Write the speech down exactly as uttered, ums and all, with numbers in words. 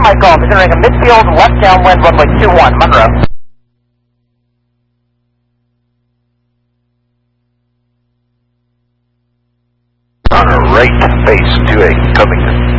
Mike Golf, entering a midfield left downwind runway two one, Monroe. On a right face to a Covington.